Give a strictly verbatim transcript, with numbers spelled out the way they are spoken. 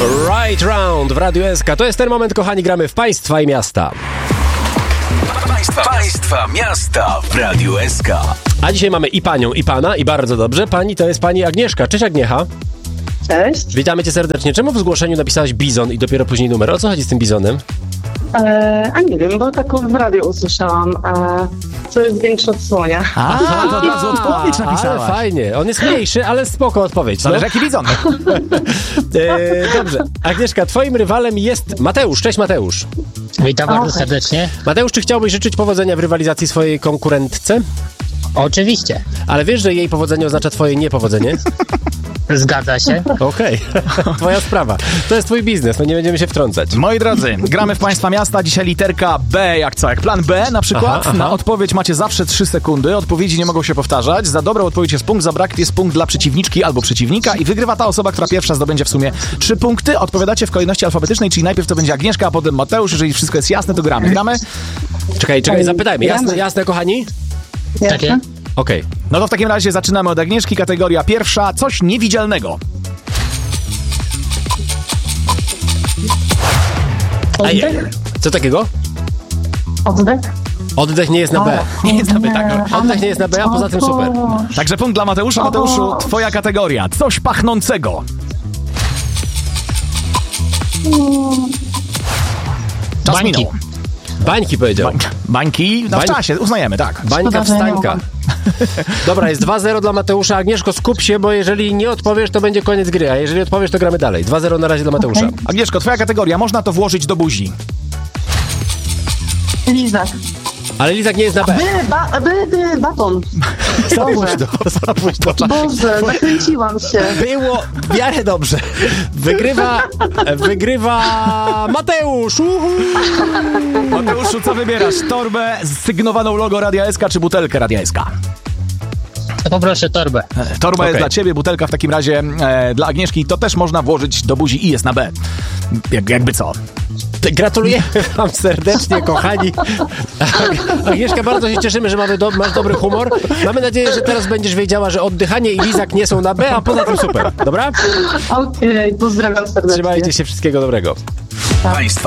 Right Round w Radiu S K. To jest ten moment, kochani, gramy w Państwa i Miasta. Państwa, państwa miasta w Radiu S K. A dzisiaj mamy i panią, i pana, i bardzo dobrze. Pani to jest pani Agnieszka. Cześć, Agniecha. Cześć. Witamy cię serdecznie. Czemu w zgłoszeniu napisałaś bizon i dopiero później numer? O co chodzi z tym bizonem? E, a nie wiem, bo taką w radiu usłyszałam, e, co jest większe od słonia. A, to od razu odpowiedź napisałaś. Ale fajnie. On jest mniejszy, ale spoko odpowiedź. No. Zależy jaki bizon. e, dobrze. Agnieszka, twoim rywalem jest Mateusz. Cześć, Mateusz. Witam O, bardzo tak. serdecznie. Mateusz, czy chciałbyś życzyć powodzenia w rywalizacji swojej konkurentce? Oczywiście. Ale wiesz, że jej powodzenie oznacza twoje niepowodzenie? Zgadza się. Okej. Twoja sprawa. To jest twój biznes, no nie będziemy się wtrącać. Moi drodzy, gramy w Państwa Miasta. Dzisiaj literka B, jak co? Jak plan B na przykład. Aha, aha. Na odpowiedź macie zawsze trzy sekundy. Odpowiedzi nie mogą się powtarzać. Za dobrą odpowiedź jest punkt, za brak jest punkt dla przeciwniczki albo przeciwnika i wygrywa ta osoba, która pierwsza zdobędzie w sumie trzy punkty. Odpowiadacie w kolejności alfabetycznej, czyli najpierw to będzie Agnieszka, a potem Mateusz. Jeżeli wszystko jest jasne, to gramy. Gramy? Czekaj, czekaj, Ej, zapytajmy. Jasne, gramy. jasne, kochani? Takie? Okej. No to w takim razie zaczynamy od Agnieszki. Kategoria pierwsza. Coś niewidzialnego. Ej, Oddech? co takiego? Oddech? Oddech nie jest na B. Nie jest na B, tak. Oddech nie jest na B, a poza tym super. Także punkt dla Mateusza. Mateuszu, twoja kategoria. Coś pachnącego. Czas Bańki. minął. Bańki powiedział. Bańki na Bań- czasie, uznajemy, tak. Bańka Szkoda, że nie wstańka. Dobra, jest dwa zero dla Mateusza. Agnieszko, skup się, bo jeżeli nie odpowiesz, to będzie koniec gry, a jeżeli odpowiesz, to gramy dalej. dwa zero na razie dla Mateusza. Okej. Agnieszko, twoja kategoria. Można to włożyć do buzi. Lizak. Ale Lizak nie jest na B. By, ba, by, by, baton. Boże, Zapuść do czasu. Boże, zakręciłam się. Było w miarę dobrze. Wygrywa, wygrywa Mateusz. Uhu. Mateuszu, co wybierasz? Torbę sygnowaną logo Radia S K czy butelkę Radia S K? To poproszę torbę. Torba jest Okej. dla ciebie, butelka w takim razie e, dla Agnieszki. To też można włożyć do buzi i jest na B. Jak, jakby co? Gratulujemy wam serdecznie, kochani. Agnieszka, bardzo się cieszymy, że mamy do, masz dobry humor. Mamy nadzieję, że teraz będziesz wiedziała, że oddychanie i Lizak nie są na B, a poza tym super. Dobra? Okej, pozdrawiam serdecznie. Trzymajcie się, wszystkiego dobrego. Państwa